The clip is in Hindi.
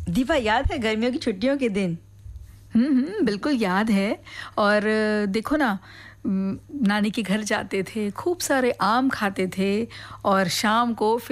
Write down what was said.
दीपा, याद है गर्मियों की छुट्टियों के दिन? बिल्कुल याद है। और देखो ना, नानी के घर जाते थे, खूब सारे आम खाते थे और शाम को